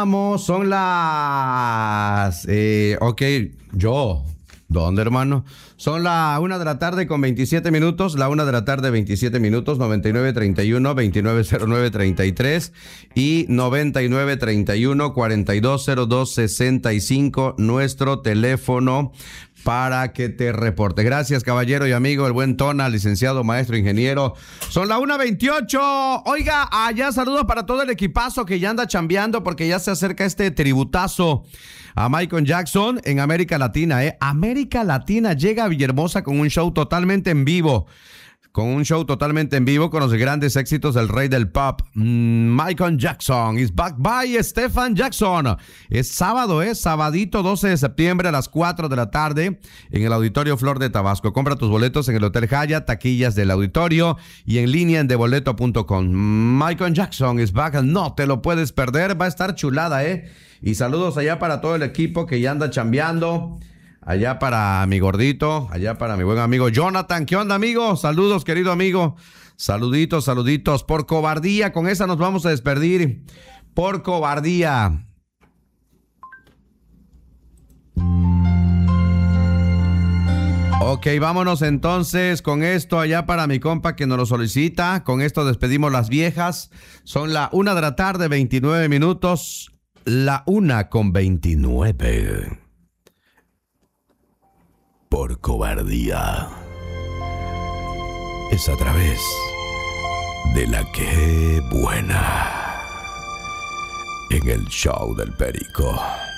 Son las... ¿Dónde, hermano? Son la 1 de la tarde con 27 minutos, la 1 de la tarde 27 minutos, 9931 290933 y 9931 420265, nuestro teléfono para que te reporte. Gracias, caballero y amigo, el buen Tona, licenciado, maestro, ingeniero. Son la 1:28. Oiga, allá saludos para todo el equipazo que ya anda chambeando porque ya se acerca este tributazo a Michael Jackson en América Latina, América Latina llega a Villahermosa con un show totalmente en vivo. Con los grandes éxitos del rey del pop, Michael Jackson is back by Stephen Jackson. Es sábado, sabadito 12 de septiembre a las 4 de la tarde en el Auditorio Flor de Tabasco. Compra tus boletos en el Hotel Hyatt, taquillas del auditorio y en línea en deboleto.com. Michael Jackson is back, no te lo puedes perder, va a estar chulada, Y saludos allá para todo el equipo que ya anda chambeando. Allá para mi gordito, allá para mi buen amigo Jonathan. ¿Qué onda, amigo? Saludos, querido amigo. Saluditos. Por cobardía, con esa nos vamos a despedir. Por cobardía. Ok, vámonos entonces con esto allá para mi compa que nos lo solicita. Con esto despedimos las viejas. Son la 1 de la tarde, 29 minutos. La 1:29. Por cobardía. Es a través de la que buena. En el show del Perico.